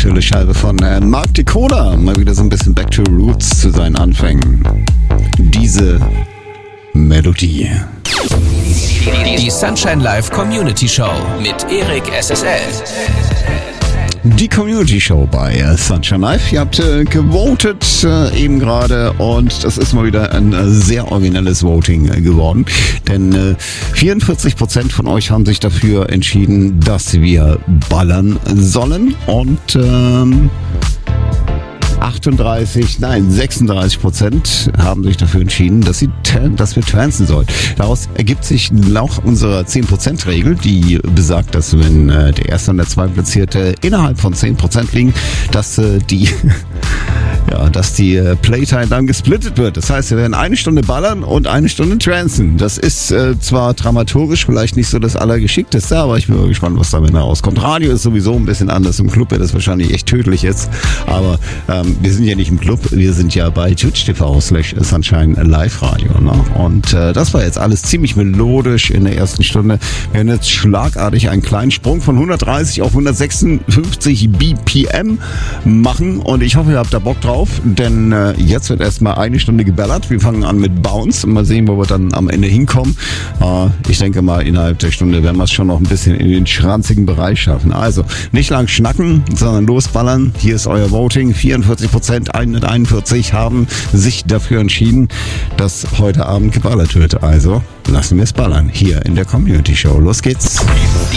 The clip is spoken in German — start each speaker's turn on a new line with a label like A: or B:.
A: wunderschöne Scheibe von Mark Decoder. Mal wieder so ein bisschen Back to Roots zu seinen Anfängen. Diese Melodie.
B: Die Sunshine Live Community Show mit Erik SSL.
A: Die Community Show bei Sunshine Live. Ihr habt gewotet eben gerade und das ist mal wieder ein sehr originelles Voting geworden. Denn 44% von euch haben sich dafür entschieden, dass wir ballern sollen und 36% haben sich dafür entschieden, dass wir trancen sollen. Daraus ergibt sich nach unserer 10%-Regel, die besagt, dass wenn der erste und der zweitplatzierte innerhalb von 10% liegen, dass die Playtime dann gesplittet wird. Das heißt, wir werden eine Stunde ballern und eine Stunde trancen. Das ist zwar dramaturgisch vielleicht nicht so das Allergeschickteste, aber ich bin mal gespannt, was damit rauskommt. Radio ist sowieso ein bisschen anders. Im Club wäre das wahrscheinlich echt tödlich jetzt. Aber wir sind ja nicht im Club, wir sind ja bei twitch.tv/Sunshine Live Radio. Ne? Und das war jetzt alles ziemlich melodisch in der ersten Stunde. Wir werden jetzt schlagartig einen kleinen Sprung von 130 auf 156 BPM machen und ich hoffe, ihr habt da Bock drauf, denn jetzt wird erstmal eine Stunde geballert. Wir fangen an mit Bounce und mal sehen, wo wir dann am Ende hinkommen. Ich denke mal, innerhalb der Stunde werden wir es schon noch ein bisschen in den schranzigen Bereich schaffen. Also nicht lang schnacken, sondern losballern. Hier ist euer Voting. 44%, 141 haben sich dafür entschieden, dass heute Abend geballert wird. Also lassen wir es ballern. Hier in der Community Show. Los geht's.